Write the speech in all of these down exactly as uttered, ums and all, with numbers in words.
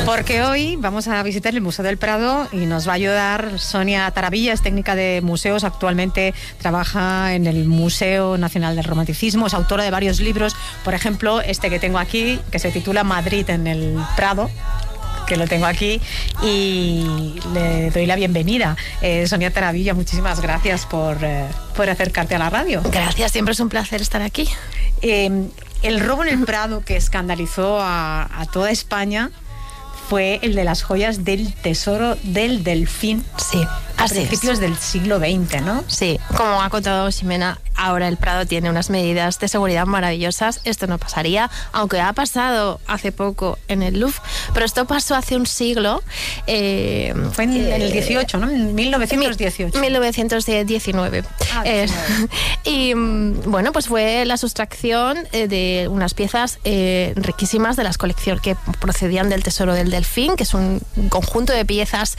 Porque hoy vamos a visitar el Museo del Prado y nos va a ayudar Sonia Taravilla, es técnica de museos, actualmente trabaja en el Museo Nacional del Romanticismo, es autora de varios libros, por ejemplo, este que tengo aquí, que se titula Madrid en el Prado, que lo tengo aquí, y le doy la bienvenida. Eh, Sonia Taravilla, muchísimas gracias por, eh, por acercarte a la radio. Gracias, siempre es un placer estar aquí. Eh, el robo en el Prado que escandalizó a, a toda España fue el de las joyas del Tesoro del Delfín. Sí, a principios es. del siglo veinte, ¿no? Sí, como ha contado Ximena, ahora el Prado tiene unas medidas de seguridad maravillosas. Esto no pasaría, aunque ha pasado hace poco en el Louvre, pero esto pasó hace un siglo. Eh, Fue en eh, el dieciocho, ¿no? En mil novecientos dieciocho. mil novecientos diecinueve. Ah, eh, y bueno, pues fue la sustracción de unas piezas eh, riquísimas de las colecciones que procedían del Tesoro del Delfín, que es un conjunto de piezas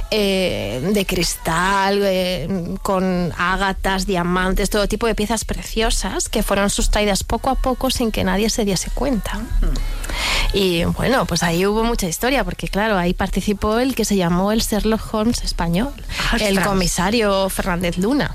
eh, de cristal, eh, con ágatas, diamantes, todo tipo de piezas preciosas que fueron sustraídas poco a poco sin que nadie se diese cuenta. Uh-huh. Y bueno, pues ahí hubo mucha historia, porque claro, ahí participó el que se llamó el Sherlock Holmes español, ¡ostras! El comisario Fernández Luna.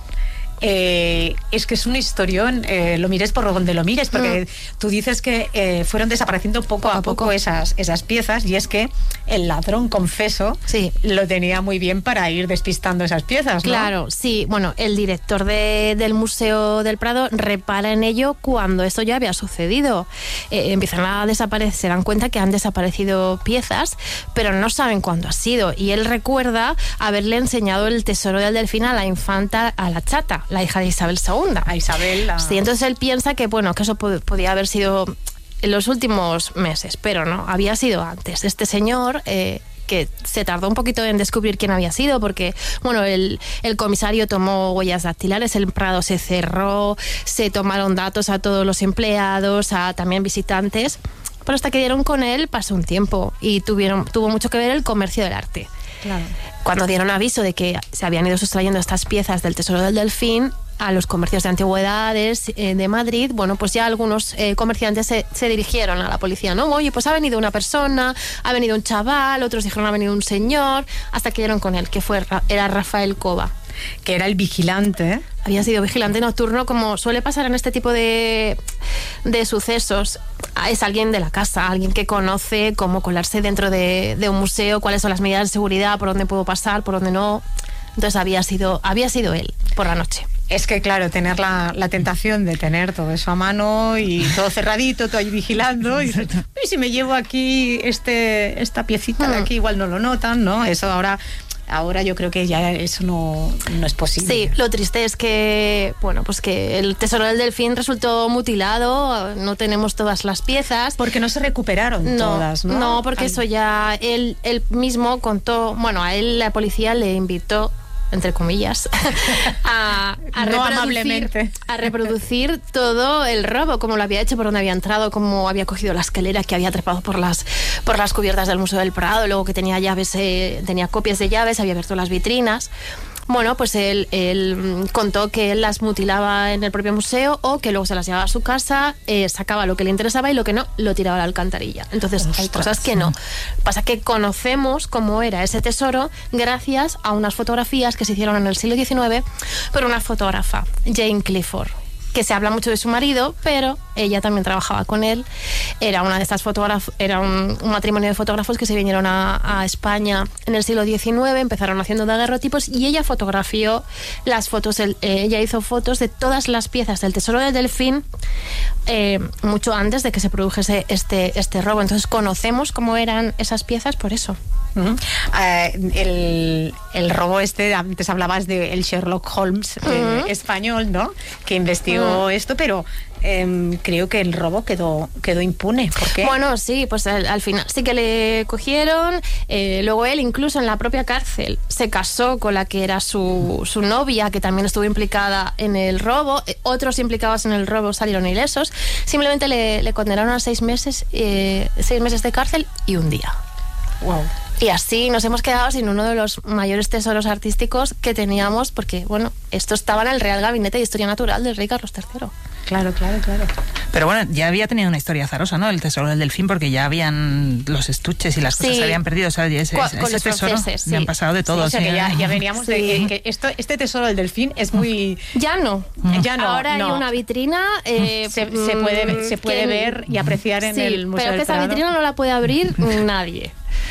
Eh, es que es un historión, eh, lo mires por donde lo mires, porque mm. tú dices que eh, fueron desapareciendo poco a poco, poco esas, esas piezas, y es que el ladrón confeso sí. lo tenía muy bien para ir despistando esas piezas, ¿no? Claro, sí. Bueno, el director de, del Museo del Prado repara en ello cuando esto ya había sucedido. Eh, empiezan a desaparecer, se dan cuenta que han desaparecido piezas, pero no saben cuándo ha sido, y él recuerda haberle enseñado el Tesoro del Delfín a la infanta, a la chata, la hija de Isabel segunda. A Isabel. La... Sí, entonces él piensa que, bueno, que eso pod- podía haber sido en los últimos meses, pero no, había sido antes. Este señor... Eh, que se tardó un poquito en descubrir quién había sido, porque bueno, el, el comisario tomó huellas dactilares, el Prado se cerró, se tomaron datos a todos los empleados, a también visitantes, pero hasta que dieron con él pasó un tiempo y tuvieron, tuvo mucho que ver el comercio del arte. Claro. Cuando dieron aviso de que se habían ido sustrayendo estas piezas del Tesoro del Delfín a los comercios de antigüedades eh, de Madrid, bueno, pues ya algunos eh, comerciantes se, se dirigieron a la policía, ¿no? Oye, pues ha venido una persona, ha venido un chaval, otros dijeron ha venido un señor, hasta que dieron con él, que fue era Rafael Cova. Que era el vigilante, ¿eh? Había sido vigilante nocturno, como suele pasar en este tipo de, de sucesos. Es alguien de la casa, alguien que conoce cómo colarse dentro de, de un museo, cuáles son las medidas de seguridad, por dónde puedo pasar, por dónde no. Entonces había sido, había sido él por la noche. Es que, claro, tener la, la tentación de tener todo eso a mano y todo cerradito, todo ahí vigilando. Y, y si me llevo aquí este esta piecita de aquí, igual no lo notan, ¿no? Eso ahora... Ahora yo creo que ya eso no, no es posible. Sí, lo triste es que, bueno, pues que el Tesoro del Delfín resultó mutilado, no tenemos todas las piezas. Porque no se recuperaron no, todas, ¿no? No, porque Al... eso ya él, él mismo contó, bueno, a él la policía le invitó, entre comillas, a, a, no reproducir, amablemente. a reproducir todo el robo, cómo lo había hecho, por dónde había entrado, cómo había cogido la escalera, que había trepado por las, por las cubiertas del Museo del Prado, luego que tenía llaves, eh, tenía copias de llaves, había abierto las vitrinas. Bueno, pues él, él contó que él las mutilaba en el propio museo o que luego se las llevaba a su casa, eh, sacaba lo que le interesaba y lo que no, lo tiraba a la alcantarilla. Entonces, ostras, hay cosas que no. Pasa que conocemos cómo era ese tesoro gracias a unas fotografías que se hicieron en el siglo diecinueve por una fotógrafa, Jane Clifford, que se habla mucho de su marido, pero ella también trabajaba con él. Era una de estas fotógrafos, era un, un matrimonio de fotógrafos que se vinieron a, a España en el siglo diecinueve, empezaron haciendo daguerrotipos y ella fotografió las fotos, el, eh, ella hizo fotos de todas las piezas del Tesoro del Delfín eh, mucho antes de que se produjese este, este robo. Entonces conocemos cómo eran esas piezas por eso. Uh-huh. Uh, el, el robo este, antes hablabas del Sherlock Holmes uh-huh. eh, español, ¿no? Que investigó uh-huh. esto, pero eh, creo que el robo quedó, quedó impune. ¿Por qué? Bueno, sí, pues al, al final sí que le cogieron. Eh, luego él, incluso en la propia cárcel, se casó con la que era su, su novia, que también estuvo implicada en el robo. Eh, otros implicados en el robo salieron ilesos. Simplemente le, le condenaron a seis meses, eh, seis meses de cárcel y un día. Wow. Y así nos hemos quedado sin uno de los mayores tesoros artísticos que teníamos, porque, bueno, esto estaba en el Real Gabinete de Historia Natural del rey Carlos tercero. Claro, claro, claro. Pero bueno, ya había tenido una historia azarosa, ¿no? El tesoro del delfín, porque ya habían los estuches y las cosas sí. se habían perdido. O sea, ese, con, ese con los tesoro franceses, me sí. han pasado de todo. Sí, o sea, sí. que ya, ya veníamos sí. de que, que esto, este tesoro del delfín es muy... Ya no. Ya no. Ahora no. hay una vitrina... Eh, se, se puede, se puede que, ver y apreciar en sí, el Museo pero del que esa Prado. vitrina no la puede abrir nadie.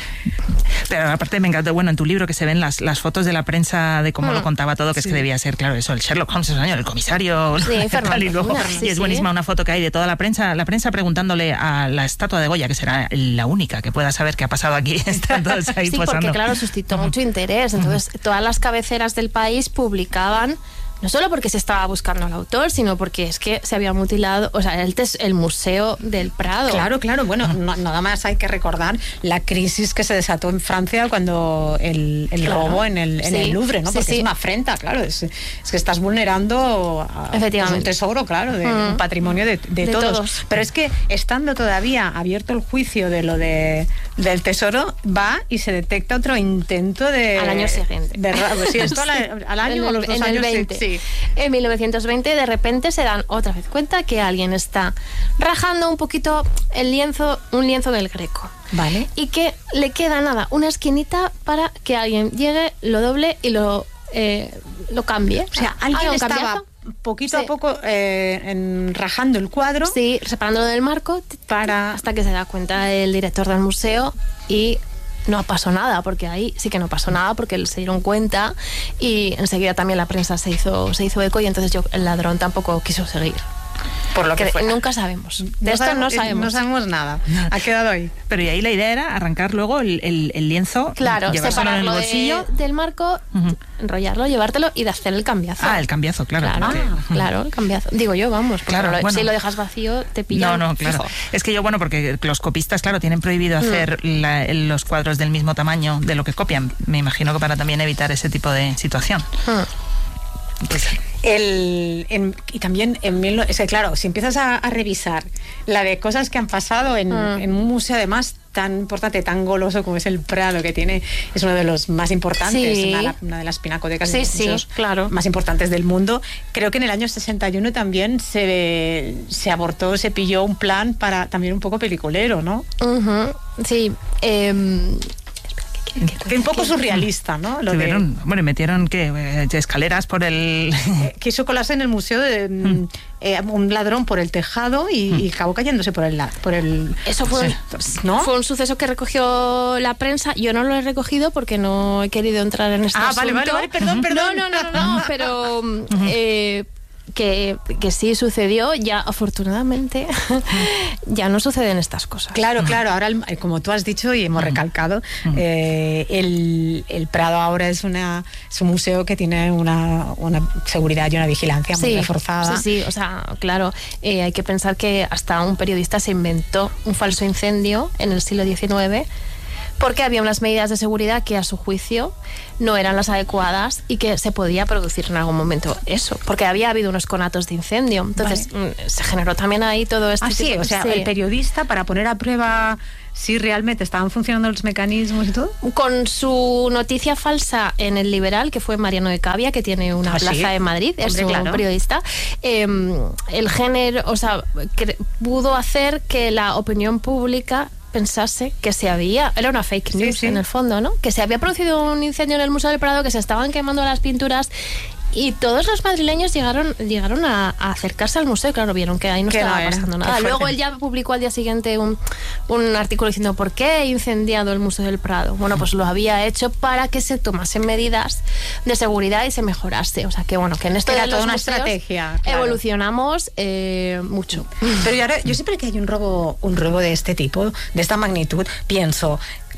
Pero aparte me encantó, bueno, en tu libro que se ven las, las fotos de la prensa de cómo mm. lo contaba todo, que sí. es que debía ser, claro, eso, el Sherlock Holmes español, el comisario, sí, tal, y luego, sí, y es sí. buenísima una foto que hay de toda la prensa, la prensa preguntándole a la estatua de Goya, que será la única que pueda saber qué ha pasado aquí, están todos ahí sí, posando. porque claro, suscitó mucho interés, entonces todas las cabeceras del país publicaban, no solo porque se estaba buscando al autor, sino porque es que se había mutilado, o sea, el, tes, el Museo del Prado. Claro, claro. Bueno, no, nada más hay que recordar la crisis que se desató en Francia cuando el, el claro. robo en el, en sí. el Louvre, ¿no? Sí, Porque sí. es una afrenta, claro. Es, es que estás vulnerando a, Efectivamente. un tesoro, claro, de Mm. un patrimonio de, de, De todos. todos. Pero es que estando todavía abierto el juicio de lo de del tesoro, va y se detecta otro intento de... Al año siguiente. De, pues sí, esto al, al año en o a el, los dos en años. el veinte. Sí. En mil novecientos veinte de repente se dan otra vez cuenta que alguien está rajando un poquito el lienzo, un lienzo del Greco. Vale. Y que le queda nada, una esquinita para que alguien llegue, lo doble y lo, eh, lo cambie. O sea, alguien Haga un estaba cambiazo. poquito Sí. a poco eh, en, rajando el cuadro. Sí, separándolo del marco Para- hasta que se da cuenta el director del museo y no pasó nada, porque ahí sí que no pasó nada, porque se dieron cuenta y enseguida también la prensa se hizo, se hizo eco y entonces yo, el ladrón tampoco quiso seguir. Por lo que, Que fuera. nunca sabemos. De No esto no sabemos- sabemos. No sabemos nada. Ha quedado ahí. Pero y ahí la idea era arrancar luego el, el, el lienzo, Claro, llevárselo en el separarlo bolsillo. de- del marco, Ujú. enrollarlo, llevártelo y de hacer el cambiazo. Ah, el cambiazo, claro. Claro, porque- claro, el cambiazo. Digo yo, vamos, porque Claro, lo- bueno. si lo dejas vacío te No, pillan. no, claro. fijo. Es que yo, bueno, porque los copistas, claro, tienen prohibido hacer la- los cuadros del mismo tamaño de lo que copian. Me imagino que para también evitar ese tipo de situación. Mm. Pues, El, en- y también en mil, es que claro, si empiezas a, a revisar la de cosas que han pasado en, Mm. en un museo además tan importante, tan goloso como es el Prado, que tiene, es uno de los más importantes, Sí. una, una de las pinacotecas Sí, de los sí, museos claro. más importantes del mundo. Creo que en el año sesenta y uno también se, se abortó, se pilló un plan para también un poco peliculero, ¿no? Ujú, sí. em, Que un poco surrealista, ¿no? Lo de, tuvieron, bueno, y metieron ¿qué? Eh, escaleras por el... eh, quiso colarse en el museo de, mm. eh, un ladrón por el tejado y, Mm. y acabó cayéndose por el, la- por el Eso fue, Sí. un, ¿No? fue un suceso que recogió la prensa. Yo no lo he recogido porque no he querido entrar en este Ah, asunto. vale, vale, vale, perdón, perdón. No, no, no, no, no, pero eh, que, que sí sucedió. Ya, afortunadamente, ya no suceden estas cosas. Claro, claro, ahora el- eh, como tú has dicho y hemos recalcado, eh, el, el Prado ahora es una es un museo que tiene una, una seguridad y una vigilancia muy Sí, reforzada. sí, sí, o sea, claro, eh, hay que pensar que hasta un periodista se inventó un falso incendio en el siglo diecinueve porque había unas medidas de seguridad que a su juicio no eran las adecuadas y que se podía producir en algún momento eso, porque había habido unos conatos de incendio. Entonces Vale. mm, se generó también ahí todo esto. Ah, sí, o sea, el periodista para poner a prueba si realmente estaban funcionando los mecanismos y todo. Con su noticia falsa en El Liberal, que fue Mariano de Cavia, que tiene una ¿Ah, sí? plaza en Madrid, es Hombre, un claro. periodista, eh, el género, o sea, que pudo hacer que la opinión pública pensase que se había, era una fake Sí, news sí. en el fondo, ¿no? Que se había producido un incendio en el Museo del Prado, que se estaban quemando las pinturas. Y todos los madrileños llegaron llegaron a, a acercarse al museo, claro, vieron que ahí no Que no estaba era, pasando qué nada. fuerte. Luego él ya publicó al día siguiente un, un artículo diciendo por qué he incendiado el Museo del Prado. Bueno, pues lo había hecho para que se tomasen medidas de seguridad y se mejorase. O sea, que bueno, que en esto Era de los toda una museos estrategia, claro. evolucionamos eh, mucho. Pero yo, ahora, yo siempre que hay un robo, un robo de este tipo, de esta magnitud, pienso,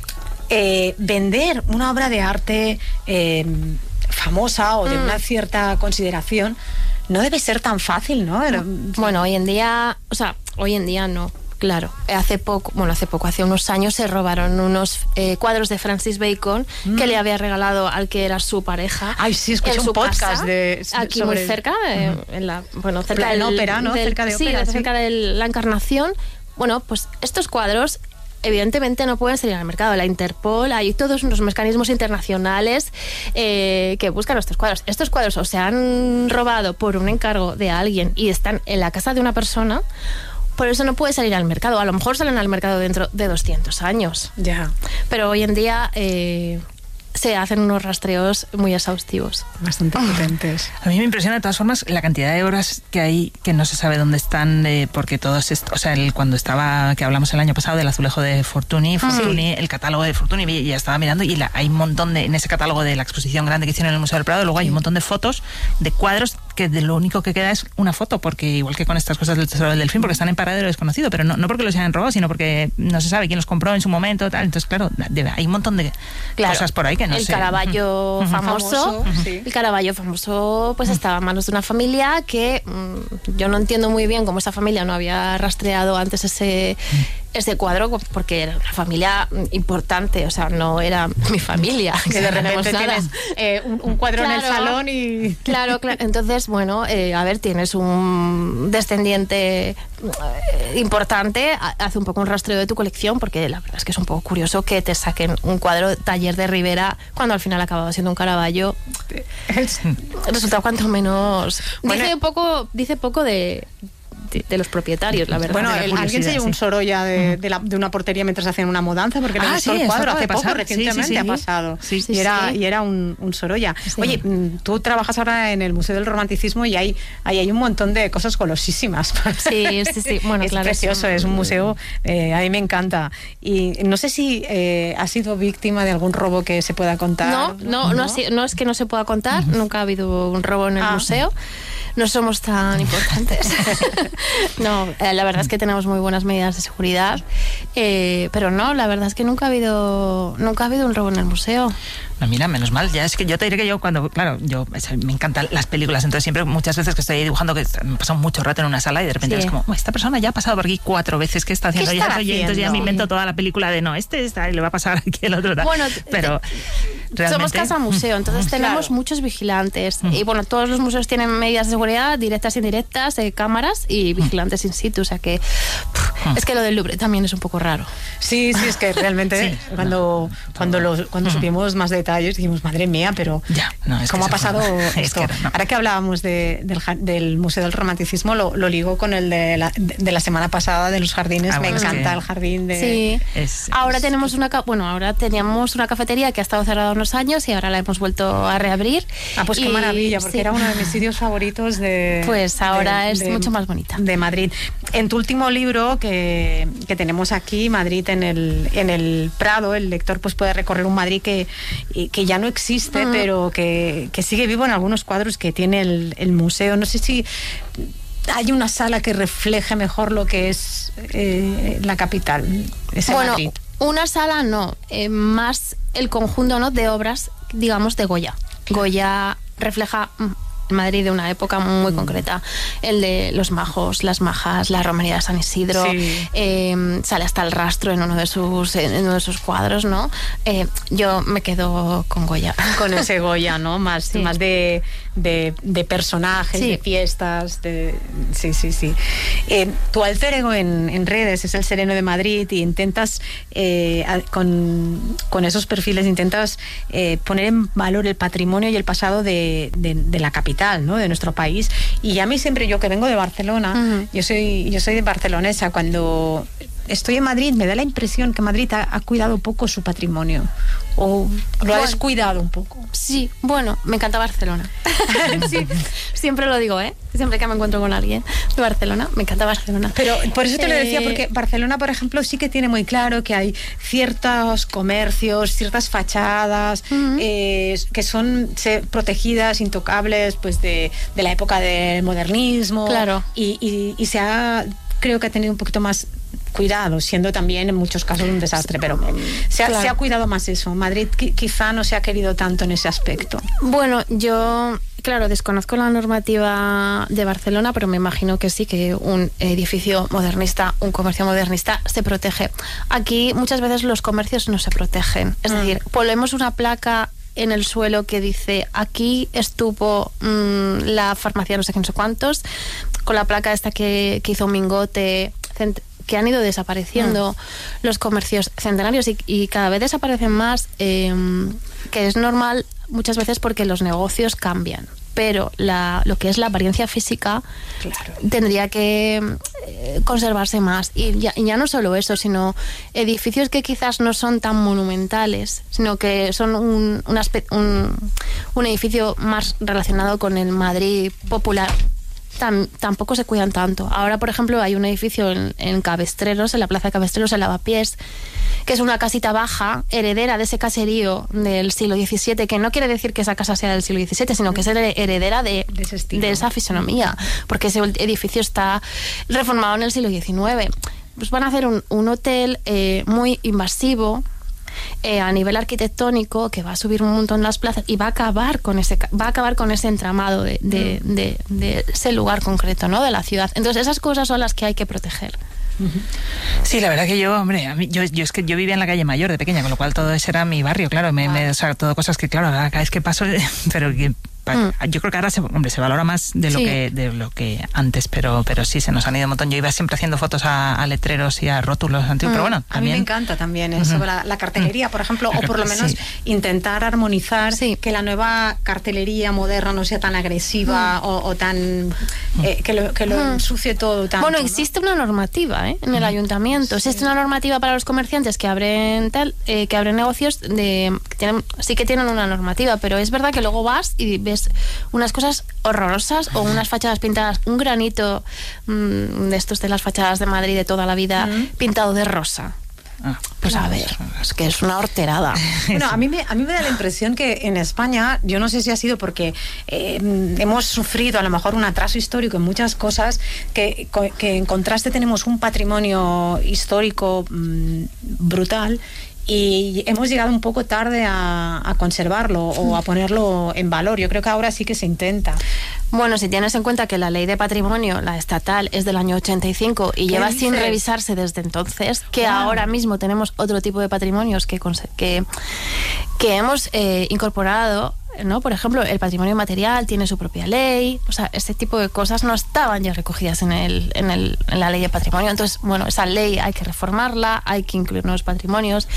eh, vender una obra de arte eh, famosa o de Mm. una cierta consideración no debe ser tan fácil, ¿no? Era- Bueno, hoy en día, o sea, hoy en día no. Claro, hace poco, bueno, hace poco, hace unos años se robaron unos eh, cuadros de Francis Bacon que le había regalado al que era su pareja. Ay, sí, escuché en un su podcast casa, de- aquí sobre- muy cerca, eh, en la, bueno, cerca En del, Ópera, ¿no? del- Cerca de sí, Ópera, sí. cerca de la Encarnación. Bueno, pues estos cuadros evidentemente no pueden salir al mercado. La Interpol, hay todos unos mecanismos internacionales eh, que buscan estos cuadros. Estos cuadros o se han robado por un encargo de alguien y están en la casa de una persona, por eso no puede salir al mercado. A lo mejor salen al mercado dentro de doscientos años. Ya. Pero hoy en día eh, se hacen unos rastreos muy exhaustivos. Bastante potentes. A mí me impresiona de todas formas la cantidad de obras que hay que no se sabe dónde están, eh, porque todos, est- o sea, el, cuando estaba, que hablamos el año pasado del azulejo de Fortuny, Fortuny, sí. el catálogo de Fortuny, y ya estaba mirando y la, hay un montón de, en ese catálogo de la exposición grande que hicieron en el Museo del Prado, luego hay un montón de fotos de cuadros que de lo único que queda es una foto, porque igual que con estas cosas del Tesoro del Delfín, porque están en paradero desconocido, pero no, no porque los hayan robado, sino porque no se sabe quién los compró en su momento, tal. Entonces, claro, de, hay un montón de claro, cosas por ahí que no el sé. Caravaggio uh-huh. famoso, famoso uh-huh. sí. el Caravaggio famoso, pues uh-huh. estaba en manos de una familia que mmm, yo no entiendo muy bien cómo esa familia no había rastreado antes ese uh-huh. ese cuadro, porque era una familia importante, o sea, no era mi familia. Que de repente tienes eh, un, un cuadro claro, en el salón y... Claro, claro. Entonces, bueno, eh, a ver, tienes un descendiente eh, importante, hace un poco un rastreo de tu colección, porque la verdad es que es un poco curioso que te saquen un cuadro Taller de Rivera cuando al final acababa siendo un Caravaggio. Resulta cuanto menos... Bueno, dice poco, dice poco de... de los propietarios, la verdad. Bueno, la el, alguien se llevó sí. un Sorolla de, de, la, de una portería mientras hacían una mudanza, porque le ah, gustó sí, el cuadro hace poco, pasar. recientemente sí, sí, sí. ha pasado. Sí, sí, y, era, sí. y era un, un Sorolla. Sí. Oye, tú trabajas ahora en el Museo del Romanticismo y hay, hay, hay un montón de cosas golosísimas. Sí, sí, sí. Bueno, es claro, precioso, es un museo, eh, a mí me encanta. Y no sé si eh, has sido víctima de algún robo que se pueda contar. No, no, no, no, ha, no es que no se pueda contar, uh-huh. nunca ha habido un robo en el ah. museo. No somos tan importantes. No, eh, la verdad es que tenemos muy buenas medidas de seguridad, eh, pero no, la verdad es que nunca ha habido nunca ha habido un robo en el museo. No, mira, menos mal. Ya es que yo te diré que yo cuando, claro, yo me encantan las películas, entonces siempre muchas veces que estoy dibujando, que me he pasado mucho rato en una sala y de repente sí. es como, oh, esta persona ya ha pasado por aquí cuatro veces, ¿qué está haciendo? ¿Qué ya, haciendo? Entonces ya me invento toda la película de no, este está y le va a pasar aquí el otro. Bueno, pero realmente... somos casa museo, entonces tenemos claro. muchos vigilantes y bueno, todos los museos tienen medidas de seguridad directas e indirectas, eh, cámaras y vigilantes in situ, o sea que pff, es que lo del Louvre también es un poco raro. Sí, sí, es que realmente sí, cuando no, cuando lo, cuando supimos más detalles dijimos, madre mía, pero ya, no, es ¿cómo que ha pasado fue, esto? Es que no. Ahora que hablábamos de, del, del Museo del Romanticismo, lo, lo ligo con el de la, de la semana pasada de los jardines. Ah, Me bueno, encanta el jardín de... Sí, es, ahora es, tenemos una... Bueno, ahora teníamos una cafetería que ha estado cerrada unos años y ahora la hemos vuelto a reabrir. Ah, pues y, qué maravilla, porque sí. era uno de mis sitios favoritos de... Pues ahora de, es de, mucho más bonita. De Madrid. En tu último libro que, que tenemos aquí, Madrid en el, en el Prado, el lector pues puede recorrer un Madrid que, que ya no existe, uh-huh. pero que, que sigue vivo en algunos cuadros que tiene el, el museo. No sé si hay una sala que refleje mejor lo que es eh, la capital, ese bueno, Madrid. Una sala no, eh, más el conjunto, ¿no?, de obras, digamos, de Goya. Goya refleja Madrid de una época muy mm. concreta, el de los majos, las majas, la romería de San Isidro, sí. eh, sale hasta el rastro en uno de sus en uno de sus cuadros, ¿no? Eh, yo me quedo con Goya. Con ese Goya, ¿no? Más, sí. más de, de, de personajes, sí. de fiestas, de, sí, sí, sí. Eh, tu alter ego en, en redes es el Sereno de Madrid y intentas, eh, con, con esos perfiles, intentas eh, poner en valor el patrimonio y el pasado de, de, de la capital, ¿no?, de nuestro país. Y a mí siempre, yo que vengo de Barcelona, uh-huh. yo soy yo soy de barcelonesa, cuando estoy en Madrid me da la impresión que Madrid ha, ha cuidado poco su patrimonio, o lo bueno, ha descuidado un poco. Sí, bueno, me encanta Barcelona. Sí, siempre lo digo, ¿eh? Siempre que me encuentro con alguien de Barcelona, me encanta Barcelona. Pero por eso te eh... lo decía, porque Barcelona, por ejemplo, sí que tiene muy claro que hay ciertos comercios, ciertas fachadas uh-huh. eh, que son se, protegidas, intocables, pues de, de la época del modernismo. Claro. Y, y, y se ha, creo que ha tenido un poquito más cuidado, siendo también en muchos casos un desastre, pero se ha, claro. se ha cuidado más eso. Madrid quizá no se ha querido tanto en ese aspecto. Bueno, yo, claro, desconozco la normativa de Barcelona, pero me imagino que sí, que un edificio modernista, un comercio modernista se protege. Aquí muchas veces los comercios no se protegen. Es mm. decir, ponemos una placa en el suelo que dice aquí estuvo mmm, la farmacia no sé qué, no sé cuántos, con la placa esta que, que hizo Mingote, que han ido desapareciendo mm. los comercios centenarios y, y cada vez desaparecen más, eh, que es normal muchas veces porque los negocios cambian. Pero la, lo que es la apariencia física claro. tendría que eh, conservarse más. Y ya, y ya no solo eso, sino edificios que quizás no son tan monumentales, sino que son un, un, aspe- un, un edificio más relacionado con el Madrid popular. Tam, tampoco se cuidan tanto. Ahora, por ejemplo, hay un edificio en, en Cabestreros, en la plaza de Cabestreros, en Lavapiés, que es una casita baja, heredera de ese caserío del siglo diecisiete, que no quiere decir que esa casa sea del siglo diecisiete, sino que es heredera de, de, ese estilo, de esa fisonomía, porque ese edificio está reformado en el siglo diecinueve. Pues van a hacer un, un hotel eh, muy invasivo, Eh, a nivel arquitectónico, que va a subir un montón las plazas y va a acabar con ese va a acabar con ese entramado de, de, de, de ese lugar concreto, ¿no? De la ciudad. Entonces esas cosas son las que hay que proteger. Sí, la verdad que yo, hombre, a mí, yo, yo es que yo vivía en la calle Mayor de pequeña, con lo cual todo ese era mi barrio, claro, me, ah. me, o sea, todo cosas que, claro, cada vez que paso, pero que yo creo que ahora se, hombre, se valora más de lo sí. que de lo que antes, pero pero sí se nos han ido un montón. Yo iba siempre haciendo fotos a, a letreros y a rótulos antiguos, mm. pero bueno, también... A mí me encanta también eso, uh-huh. la, la cartelería, por ejemplo, la o por lo menos sí. intentar armonizar, sí. que la nueva cartelería moderna no sea tan agresiva uh-huh. o, o tan... Eh, que lo, que lo uh-huh. ensucie todo tanto. Bueno, existe ¿no? una normativa ¿eh? en el uh-huh. ayuntamiento, sí. existe una normativa para los comerciantes que abren tal, eh, que abren negocios, de que tienen, sí que tienen una normativa, pero es verdad que luego vas y ves unas cosas horrorosas o unas fachadas pintadas, un granito mmm, de estos de las fachadas de Madrid de toda la vida, uh-huh. pintado de rosa. Ah, pues a ver, es que es una horterada. Bueno, a mí me, a mí me da la impresión que en España, yo no sé si ha sido porque eh, hemos sufrido a lo mejor un atraso histórico en muchas cosas, que, que en contraste tenemos un patrimonio histórico mmm, brutal, y hemos llegado un poco tarde a, a conservarlo o a ponerlo en valor. Yo creo que ahora sí que se intenta. Bueno, si tienes en cuenta que la ley de patrimonio, la estatal, es del año ochenta y cinco y lleva sin revisarse desde entonces, que wow. ahora mismo tenemos otro tipo de patrimonios que, que, que hemos eh, incorporado, ¿no? Por ejemplo, el patrimonio material tiene su propia ley, o sea, este tipo de cosas no estaban ya recogidas en, el, en, el, en la ley de patrimonio. Entonces, bueno, esa ley hay que reformarla, hay que incluir nuevos patrimonios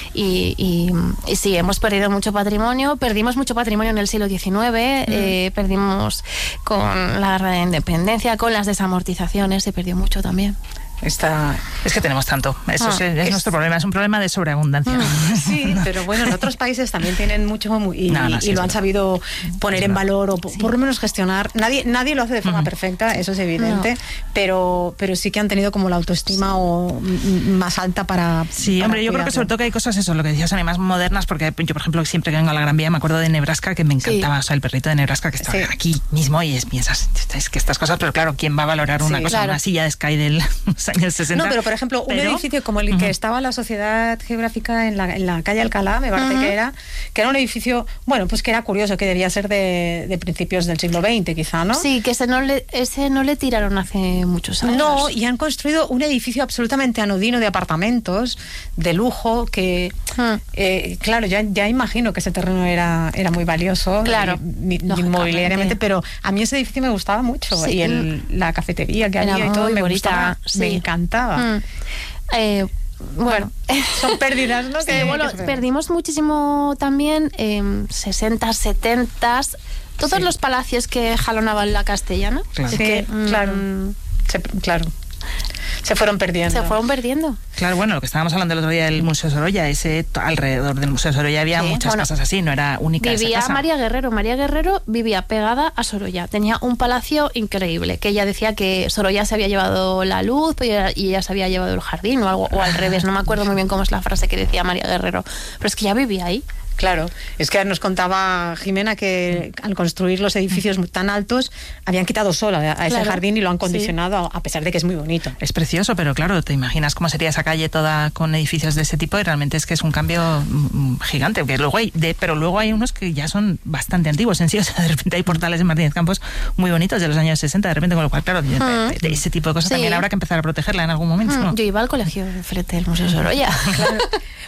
y, y, y sí, hemos perdido mucho patrimonio, perdimos mucho patrimonio en el siglo diecinueve, mm. eh, perdimos con la guerra de independencia, con las desamortizaciones, se perdió mucho también. Esta... Es que tenemos tanto. Eso ah, es, es, es nuestro problema. Es un problema de sobreabundancia. Mm, sí, pero bueno, en otros países también tienen mucho y, no, no, sí, y lo han sabido poner en valor o sí. por lo menos gestionar. Nadie nadie lo hace de forma uh-huh. perfecta, eso es evidente, no. pero pero sí que han tenido como la autoestima sí. o más alta para... Sí, para hombre, yo cuidarlo. creo que sobre todo que hay cosas, eso, lo que decías, más modernas, porque yo, por ejemplo, siempre que vengo a la Gran Vía me acuerdo de Nebraska, que me encantaba, sí. o sea, el perrito de Nebraska que está sí. aquí mismo y es, piensas, es que estas cosas, pero claro, ¿quién va a valorar una sí, cosa, claro. una silla de Sky de los años sesenta? No, pero por ejemplo, pero, un edificio como el uh-huh. que estaba la Sociedad Geográfica en la, en la calle Alcalá, me parece uh-huh. que era, que era un edificio, bueno, pues que era curioso, que debía ser de, de principios del siglo veinte, quizá, ¿no? Sí, que ese no le, ese no le tiraron hace muchos años. No, y han construido un edificio absolutamente anodino de apartamentos, de lujo, que, uh-huh. eh, claro, ya, ya imagino que ese terreno era, era muy valioso, claro, eh, inmobiliariamente, pero a mí ese edificio me gustaba mucho, sí. y el, la cafetería que había y todo, me gustaba, sí. me encantaba. Mm. Eh, bueno, bueno, son pérdidas, ¿no? Sí, que, bueno, que perdimos muchísimo también, eh, sesenta, setenta, todos sí. los palacios que jalonaban la castellana. Claro, sí, que, claro. Mm, se, claro. Se fueron perdiendo. Se fueron perdiendo. Claro, bueno, lo que estábamos hablando el otro día del Museo Sorolla, ese alrededor del Museo Sorolla había sí, muchas bueno, casas así, no era única vivía esa casa. María Guerrero. María Guerrero vivía pegada a Sorolla. Tenía un palacio increíble, que ella decía que Sorolla se había llevado la luz y ella se había llevado el jardín o algo, o al revés. No me acuerdo muy bien cómo es la frase que decía María Guerrero. Pero es que ya vivía ahí. Claro, es que nos contaba Jimena que al construir los edificios tan altos habían quitado sol a ese claro, jardín y lo han condicionado, sí. a pesar de que es muy bonito. Es precioso, pero claro, te imaginas cómo sería esa calle toda con edificios de ese tipo y realmente es que es un cambio gigante, que luego hay de, pero luego hay unos que ya son bastante antiguos en sí, o sea, de repente hay portales en Martínez Campos muy bonitos de los años sesenta, de repente, con lo cual, claro, de, de, de ese tipo de cosas sí. también habrá que empezar a protegerla en algún momento. Mm, ¿no? Yo iba al colegio frente al Museo Sorolla. Claro.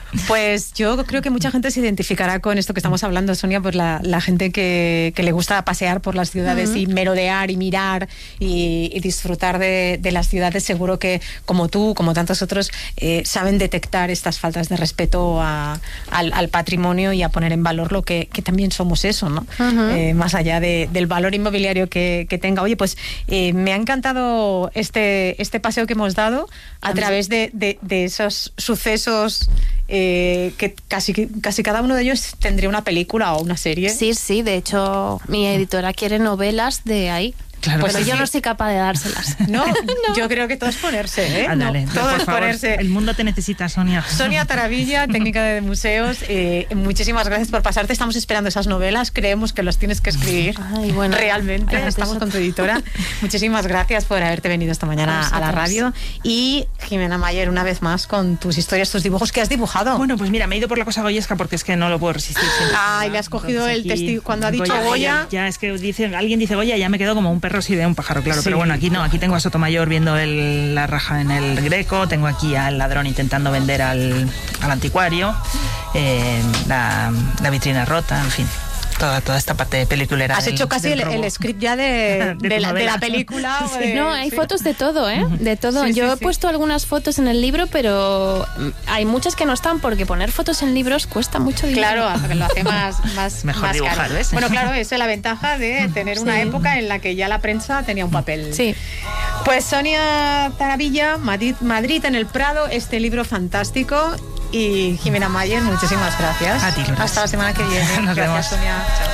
Pues yo creo que mucha gente se identificará con esto que estamos hablando, Sonia, pues la, la gente que, que le gusta pasear por las ciudades uh-huh. y merodear y mirar y, y disfrutar de, de las ciudades, seguro que como tú, como tantos otros, eh, saben detectar estas faltas de respeto a, al, al patrimonio y a poner en valor lo que, que también somos eso, ¿no? Uh-huh. Eh, más allá de, del valor inmobiliario que, que tenga. Oye, pues eh, me ha encantado este, este paseo que hemos dado a, a través de, de, de esos sucesos Eh, que casi, casi cada uno de ellos tendría una película o una serie. Sí, sí, de hecho mi editora quiere novelas de ahí. Claro, pero sí. Yo no soy capaz de dárselas. No, no. Yo creo que todo es ponerse, ¿eh? Ándale, no, todo por es favor, ponerse. El mundo te necesita, Sonia. Sonia Taravilla, técnica de museos. Eh, muchísimas gracias por pasarte. Estamos esperando esas novelas. Creemos que las tienes que escribir. Ay, bueno, realmente. Ay, estamos con tu editora. Muchísimas gracias por haberte venido esta mañana a la radio. Y Jimena Mayer, una vez más, con tus historias, tus dibujos que has dibujado. Bueno, pues mira, me he ido por la cosa goyesca porque es que no lo puedo resistir. Ay, le has cogido el testigo. Cuando ha dicho Goya, Goya, ya es que dice, alguien dice Goya, ya me quedo como un perro si ve un pájaro. Claro, sí. Pero bueno, aquí no, aquí tengo a Sotomayor viendo el, la raja en el Greco, tengo aquí al ladrón intentando vender al, al anticuario, eh, la, la vitrina rota, en fin. Toda, toda esta parte peliculera. Has del, hecho casi el, el script ya de, de, de, la, de la película. Sí. De, no, hay sí. fotos de todo, ¿eh? De todo. Sí, Yo sí, he sí. puesto algunas fotos en el libro, pero hay muchas que no están porque poner fotos en libros cuesta mucho dinero. Claro, lo hace más, más, mejor más dibujar, caro. ¿ves? Bueno, claro, esa es la ventaja de tener sí. una época en la que ya la prensa tenía un papel. Sí. Pues Sonia Taravilla, Madrid, Madrid en el Prado, este libro fantástico. Y Jimena Mayer, muchísimas gracias. A ti, Lourdes. Hasta la semana que viene. Nos gracias, vemos. Sonia. Chao.